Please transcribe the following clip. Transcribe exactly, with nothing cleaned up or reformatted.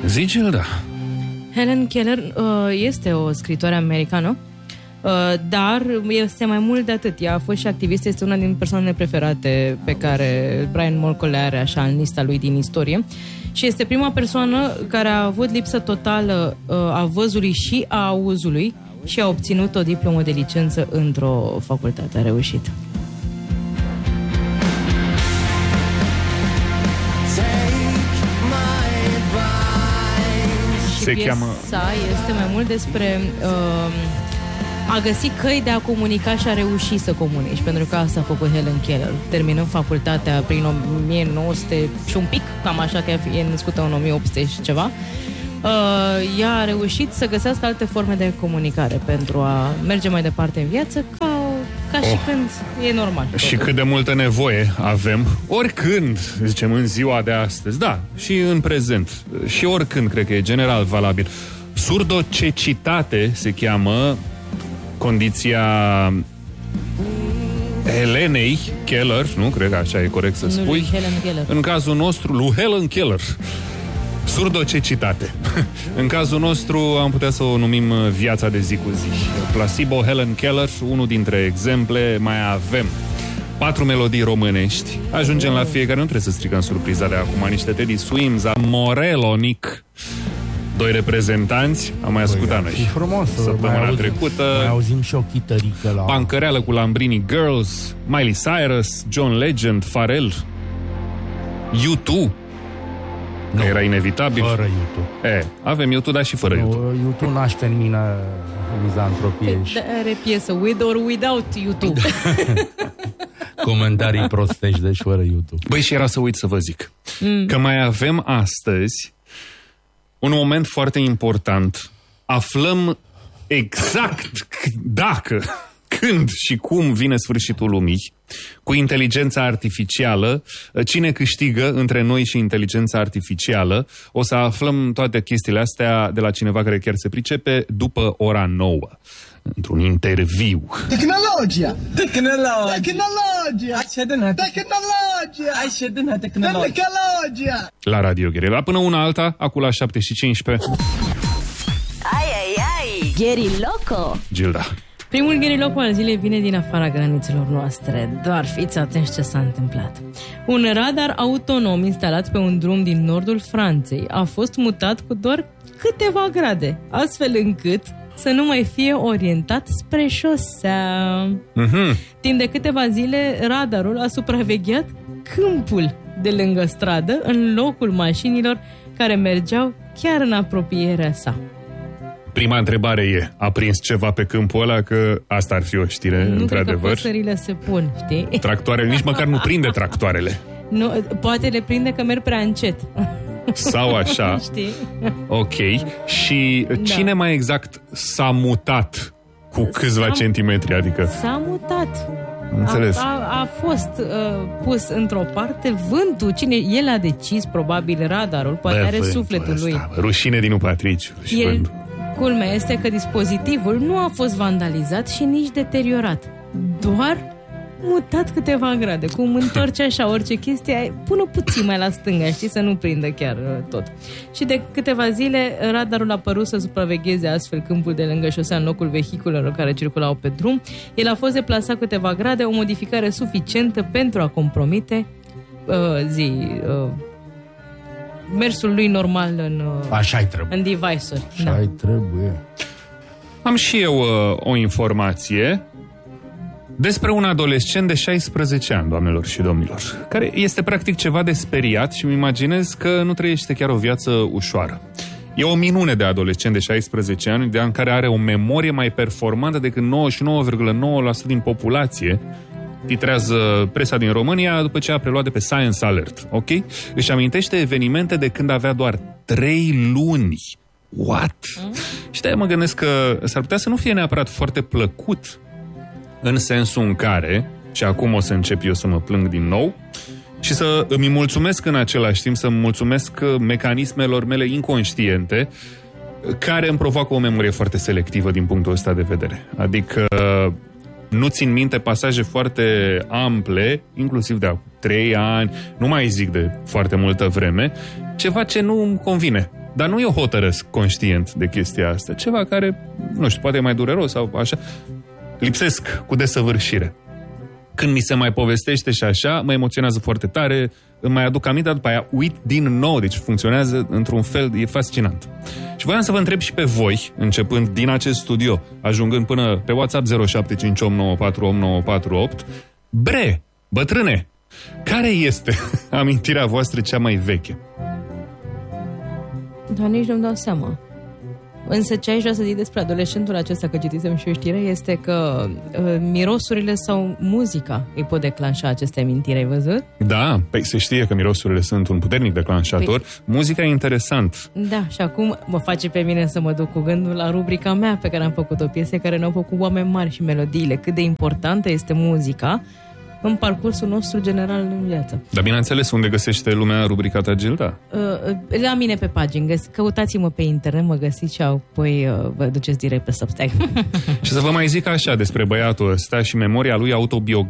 Zi, Gilda. Helen Keller uh, este o scritoare americană, uh, dar este mai mult de atât. Ea a fost și activistă, este una din persoanele preferate pe care Brian Molko le are așa în lista lui din istorie. Și este prima persoană care a avut lipsă totală uh, a văzului și a auzului și a obținut o diplomă de licență într-o facultate. A reușit. Se piesa cheamă... este mai mult despre uh, a găsi căi de a comunica și a reuși să comunici, pentru că asta a făcut Helen Keller, terminând facultatea prin o mie nouă sute și un pic, cam așa, că e născută în o mie opt sute și ceva. Uh, ea a reușit să găsească alte forme de comunicare pentru a merge mai departe în viață, ca, ca și oh. când e normal. Și totul. Cât de multă nevoie avem, oricând, zicem, în ziua de astăzi, da, și în prezent, și oricând, cred că e general valabil. Surdocecitate se cheamă condiția Helenei Keller, nu? Cred că așa e corect să spui. În cazul nostru, lui Helen Keller. Surdocecitate. În cazul nostru am putea să o numim viața de zi cu zi. Placebo, Helen Keller, unul dintre exemple, mai avem patru melodii românești. Ajungem la fiecare, nu trebuie să stricăm surpriza de acum, niște Teddy Swims, Morelonic. Doi reprezentanți, am mai ascultat noi. Și frumos. Săptămâna mai trecută. Mai auzim și o chitărică la... Pancăreală cu Lambrini Girls, Miley Cyrus, John Legend, Pharrell, U doi. Nu, era inevitabil. Fără YouTube. E, avem YouTube, dar și fără YouTube. YouTube n-aș termina mizantropie. Și... Are piesă, with or without YouTube. Comentarii prostești, deci fără YouTube. Băi, și era să uit să vă zic mm. că mai avem astăzi un moment foarte important. Aflăm exact dacă, când și cum vine sfârșitul lumii cu inteligența artificială, cine câștigă între noi și inteligența artificială. O să aflăm toate chestiile astea de la cineva care chiar se pricepe după ora nouă, într-un interviu. Tehnologia! Tehnologia! Tehnologia! Tehnologia! Tehnologia! La Radio Guerilla. Până una alta, acum la șapte și cincisprezece. Ai, ai, ai! Gueriloco! Gilda. Primul Gueriloco al zilei vine din afara granițelor noastre. Doar fiți atenți ce s-a întâmplat. Un radar autonom instalat pe un drum din nordul Franței a fost mutat cu doar câteva grade, astfel încât să nu mai fie orientat spre șosea. Mm-hmm. Timp de câteva zile, radarul a supravegheat câmpul de lângă stradă în locul mașinilor care mergeau chiar în apropierea sa. Prima întrebare e, a prins ceva pe câmpul ăla? Că asta ar fi o știre, nu într-adevăr. Nu cred că păsările se pun, știi? Tractoarele, nici măcar nu prinde tractoarele. Nu, poate le prinde că merg prea încet. Sau așa. Știi? Ok. Și da. Cine mai exact s-a mutat cu câțiva s-a... centimetri? Adică s-a mutat. Înțeles. A, a, a fost uh, pus într-o parte vântul. Cine? El a decis, probabil, radarul. Poate Bă, are vântul sufletul ăsta. lui. Rușine din Patriciu. El, culmea este că dispozitivul nu a fost vandalizat și nici deteriorat. Doar mutat câteva grade. Cum întorci așa orice chestie, pune puțin mai la stânga, știi, să nu prindă chiar tot. Și de câteva zile radarul a părut să supravegheze astfel câmpul de lângă șosea în locul vehiculelor care circulau pe drum. El a fost deplasat câteva grade, o modificare suficientă pentru a compromite uh, zi... Uh, mersul lui normal în, așa-i trebuie. în device-uri. Așa-i da. trebuie. Am și eu uh, o informație despre un adolescent de șaisprezece ani, doamnelor și domnilor, care este practic ceva de speriat și îmi imaginez că nu trăiește chiar o viață ușoară. E o minune de adolescent de șaisprezece ani, de an care are o memorie mai performantă decât nouăzeci și nouă virgulă nouă la sută din populație, titrează presa din România după ce a preluat de pe Science Alert, ok? Își amintește evenimente de când avea doar trei luni. What? Mm? Și de-aia mă gândesc că s-ar putea să nu fie neapărat foarte plăcut, în sensul în care, și acum o să încep eu să mă plâng din nou, și să îmi mulțumesc în același timp, să-mi mulțumesc mecanismelor mele inconștiente care îmi provoacă o memorie foarte selectivă din punctul ăsta de vedere. Adică nu țin minte pasaje foarte ample, inclusiv de trei ani, nu mai zic de foarte multă vreme, ceva ce nu îmi convine. dar nu eu hotărăsc conștient de chestia asta. Ceva care, nu știu, poate e mai dureros sau așa. Lipsesc cu desăvârșire. Când mi se mai povestește și așa, mă emoționează foarte tare, îmi mai aduc aminte, dar după aia uit din nou, deci funcționează într-un fel, e fascinant. Și voiam să vă întreb și pe voi, începând din acest studio, ajungând până pe WhatsApp zero șapte cinci opt nouă patru opt nouă patru opt, bre, bătrâne, care este amintirea voastră cea mai veche? Dar nici nu-mi dau seama. Însă ce aș vrea să zic despre adolescentul acesta, că citisem și o știre, este că uh, mirosurile sau muzica îi pot declanșa aceste amintiri, ai văzut? Da, păi se știe că mirosurile sunt un puternic declanșator. Păi, muzica e interesant. Da, și acum mă face pe mine să mă duc cu gândul la rubrica mea pe care am făcut-o, piese care ne-au făcut oameni mari și melodiile. Cât de importantă este muzica în parcursul nostru general în viață. Dar bineînțeles, unde găsește lumea rubrica ta, Gilda? Uh, la mine pe pagini. Găs- căutați-mă pe internet, mă găsiți și apoi uh, vă duceți direct pe Substack. Și să vă mai zic așa despre băiatul ăsta și memoria lui autobiografică.